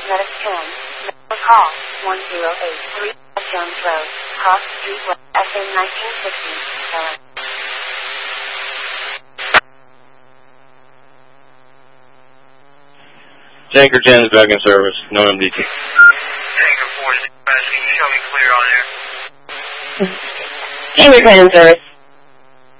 Medic 10. Call 1083 Jones Road, Cross Street West, FM 1960. Tanker 10 is back in service. No MDT. Tanker 4 is can you show me clear on there? Tanker 10 in service.